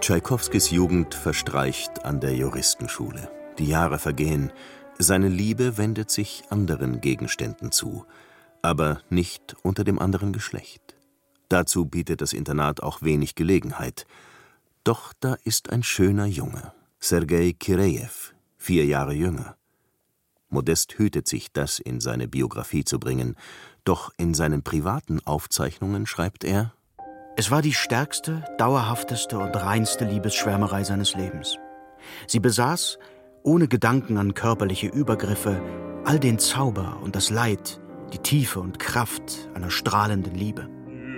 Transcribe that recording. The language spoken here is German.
Tschaikowskis Jugend verstreicht an der Juristenschule. Die Jahre vergehen. Seine Liebe wendet sich anderen Gegenständen zu, aber nicht unter dem anderen Geschlecht. Dazu bietet das Internat auch wenig Gelegenheit. Doch da ist ein schöner Junge, Sergei Kirejew, 4 Jahre jünger. Modest hütet sich, das in seine Biografie zu bringen, doch in seinen privaten Aufzeichnungen schreibt er: Es war die stärkste, dauerhafteste und reinste Liebesschwärmerei seines Lebens. Sie besaß, ohne Gedanken an körperliche Übergriffe, all den Zauber und das Leid, die Tiefe und Kraft einer strahlenden Liebe.